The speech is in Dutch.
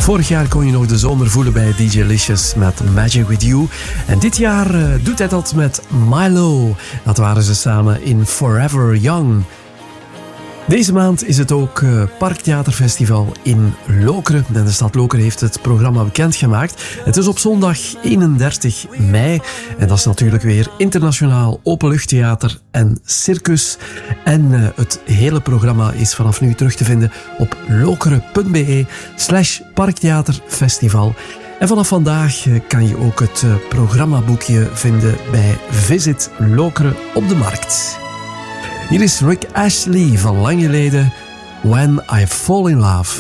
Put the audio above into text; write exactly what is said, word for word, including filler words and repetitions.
Vorig jaar kon je nog de zomer voelen bij D J Licious met Magic With You. En dit jaar uh, doet hij dat met Milo. Dat waren ze samen in Forever Young. Deze maand is het ook uh, Parktheaterfestival in Lokeren. En de stad Lokeren heeft het programma bekendgemaakt. Het is op zondag eenendertig mei. En dat is natuurlijk weer internationaal openluchttheater en circus. En uh, het hele programma is vanaf nu terug te vinden op lokeren.be slash parktheaterfestival. En vanaf vandaag uh, kan je ook het uh, programmaboekje vinden bij Visit Lokeren op de markt. Hier is Rick Astley van lang geleden, When I Fall in Love.